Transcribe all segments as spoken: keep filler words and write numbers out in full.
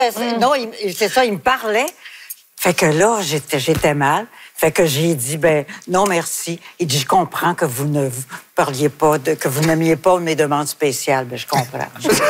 Mm. Non, c'est ça, il me parlait. Fait que là, j'étais, j'étais mal. Fait que j'ai dit, ben non, merci. Il dit, je comprends que vous ne vous parliez pas, de, que vous n'aimiez pas mes demandes spéciales. Ben, je comprends.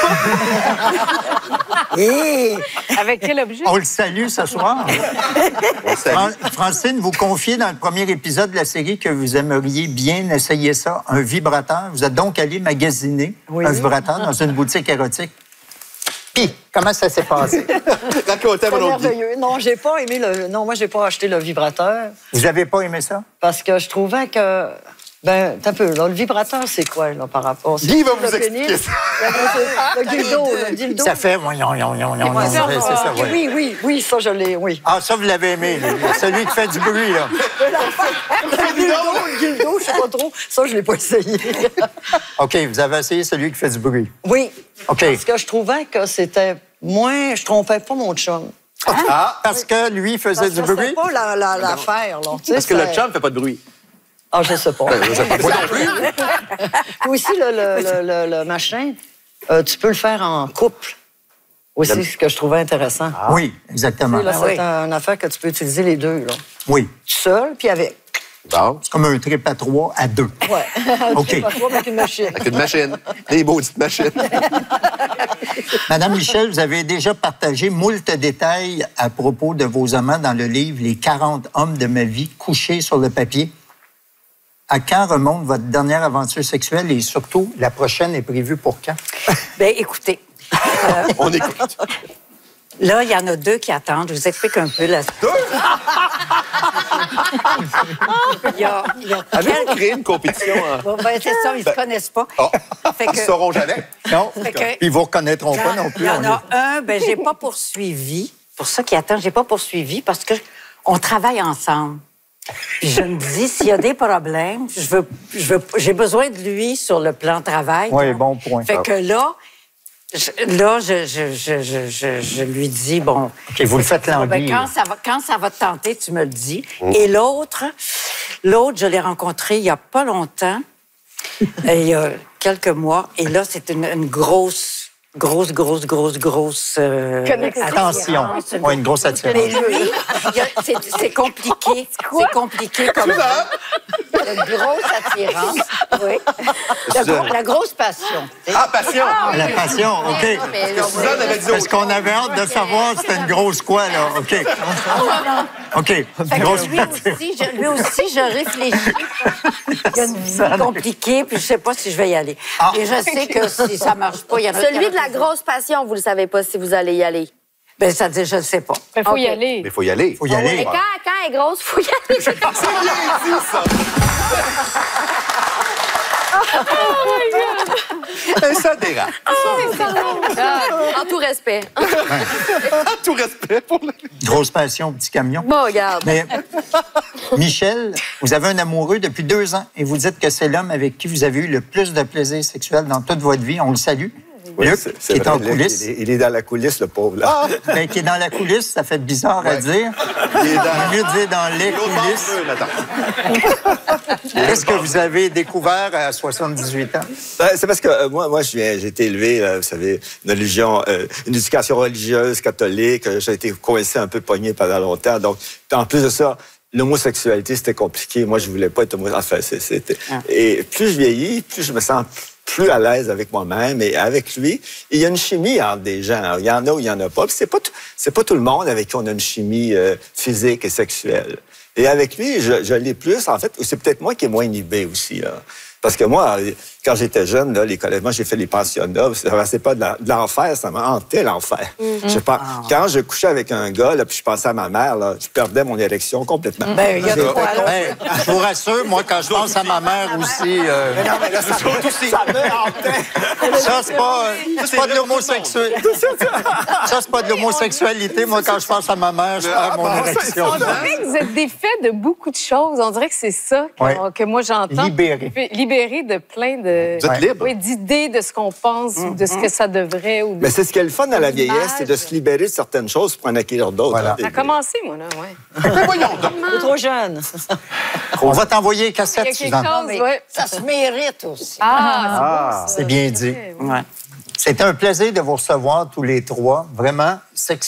Et... Avec quel objet? On le salue ce soir. On salue. Fran- Francine, vous confiez dans le premier épisode de la série que vous aimeriez bien essayer ça, un vibrateur. Vous êtes donc allé magasiner oui. un vibrateur dans une boutique érotique. Puis, comment ça s'est passé? Racontez-moi l'autre. Merveilleux. Non, j'ai pas aimé le... Non, moi, j'ai pas acheté le vibrateur. Vous avez pas aimé ça? Parce que je trouvais que... Ben, t'as peu, là, le vibrateur, c'est quoi, là, par rapport... Guy va vous expliquer ça. Le dildo, le dildo. Ça fait... Oui, oui, oui, oui, ça, je l'ai, oui. Ah, ça, vous l'avez aimé, lui. Celui qui fait du bruit, là. Le dildo, le dildo, je sais pas trop. Ça, je l'ai pas essayé. OK, vous avez essayé celui qui fait du bruit. Oui. OK. Parce que je trouvais que c'était moins... Je trompais pas mon chum. Ah, parce que lui faisait parce du que bruit? C'est pas la, la, l'affaire, là. Parce que le chum fait pas de bruit. Ah, je sais pas. Je sais pas. Moi non plus. Puis aussi, le, le, le, le, le machin, euh, tu peux le faire en couple. Aussi, le... ce que je trouvais intéressant. Ah. Oui, exactement. Tu sais, là, ah, c'est oui. une affaire que tu peux utiliser les deux, là. Oui. Seul, puis avec. Bon. C'est comme un trip à trois à deux. Ouais. Un OK. trip à trois avec une machine. Avec une machine. Des maudites machines. Madame Michel, vous avez déjà partagé moult détails à propos de vos amants dans le livre « Les quarante hommes de ma vie couchés sur le papier ». À quand remonte votre dernière aventure sexuelle et surtout, la prochaine est prévue pour quand? Bien, écoutez. Euh... On écoute. Là, il y en a deux qui attendent. Je vous explique un peu. Là. Deux? il y a, il y a Avez-vous quel... créé une compétition? Hein? Bon, ben, c'est ça, ils ne ben... se connaissent pas. Oh. Fait que... Ils ne sauront jamais. Non, que... ils ne vous reconnaîtront pas non plus. Il y en a un, ben, je n'ai pas poursuivi. Pour ça qui attend, je n'ai pas poursuivi parce qu'on travaille ensemble. Puis je me dis, s'il y a des problèmes, je veux, je veux, j'ai besoin de lui sur le plan travail. Oui, donc. Bon point. Fait que là, je, là, je, je, je, je, je, je lui dis, bon... OK, vous le faites languir. Ben, quand, ça va, quand ça va te tenter, tu me le dis. Mm. Et l'autre, l'autre, je l'ai rencontré il n'y a pas longtemps, il y a quelques mois, et là, c'est une, une grosse... Grosse, grosse, grosse, grosse... Euh, attention. Oui, une grosse attirance. Mais lui, c'est, c'est compliqué. C'est compliqué comme... Une grosse attirance, oui. La, gros, la grosse passion. Ah, passion! Ah, la passion, OK. Mais Parce que Suzanne avait dit... Parce qu'on avait hâte de savoir c'était une grosse quoi, là. OK. OK. Grosse lui, aussi, je, lui aussi, je réfléchis. Il y a une vie compliquée, puis je ne sais pas si je vais y aller. Ah. Et je sais que si ça ne marche pas, il y en a... Celui de la grosse passion, vous ne le savez pas si vous allez y aller. Bien, ça dit, je ne sais pas. Il faut okay. y aller. Mais il faut y aller. Il faut y aller. Mais quand, quand elle est grosse, il faut y aller. C'est bien dit, ça! Mais ça dérape. Oh, en tout respect. En tout respect pour le... Grosse passion, petit camion. Bon, regarde. Mais, Michel, vous avez un amoureux depuis deux ans et vous dites que c'est l'homme avec qui vous avez eu le plus de plaisir sexuel dans toute votre vie. On le salue. Oui, Luc, c'est, c'est qui est vrai, en coulisses. Il est, il est dans la coulisse, le pauvre. Là. Ah, ben, qui est dans la coulisse, ça fait bizarre ouais. à dire. Il est dans... mieux de dire dans les coulisses. Qu'est-ce que vous avez découvert à soixante-dix-huit ans? Ben, c'est parce que euh, moi, moi je viens, j'ai été élevé, euh, vous savez, une religion, euh, une éducation religieuse catholique. Euh, j'ai été coincé un peu pogné pendant longtemps. Donc, en plus de ça, l'homosexualité, c'était compliqué. Moi, je voulais pas être homosexuel. Enfin, c'était... Ah. Et plus je vieillis, plus je me sens plus à l'aise avec moi-même et avec lui. Il y a une chimie entre des gens. Il y en a ou il y en a pas. Puis c'est pas tout, c'est pas tout le monde avec qui on a une chimie euh, physique et sexuelle. Et avec lui, je, je l'ai plus, en fait. C'est peut-être moi qui est moins inhibé aussi, là. Parce que moi, quand j'étais jeune, là, les collèges, moi, j'ai fait les pensionnats. C'est pas de l'enfer, ça m'a hanté, l'enfer. Mm-hmm. Je pense, ah. Quand je couchais avec un gars, là, puis je pensais à ma mère, là, je perdais mon érection complètement. Ben, il y a de quoi, là. Ben, je vous rassure, moi, quand je pense à ma mère aussi... Euh... Mais non, mais là, ça, ça, ça me hantait. Ça, c'est pas, c'est pas de l'homosexualité. Ça, c'est pas de l'homosexualité. Moi, quand je pense à ma mère, je perds mon érection. On dirait que vous êtes défait de beaucoup de choses. On dirait que c'est ça que, ouais. que moi, j'entends. Libéré. Libéré de plein de... Vous êtes libre. Oui, d'idées de ce qu'on pense mmh, ou de ce que ça devrait. Ou de... Mais c'est ce qui est le fun dans la vieillesse, c'est de se libérer de certaines choses pour en acquérir d'autres. Voilà. Hein, ça a commencé, moi, là, oui. Mais voyons donc. T'es trop jeune. On va t'envoyer les cassettes, Il y a quelque chose, ouais. Ça se mérite aussi. Ah, c'est, ah, c'est bien dit. Ouais. C'était un plaisir de vous recevoir tous les trois. Vraiment, sexuel.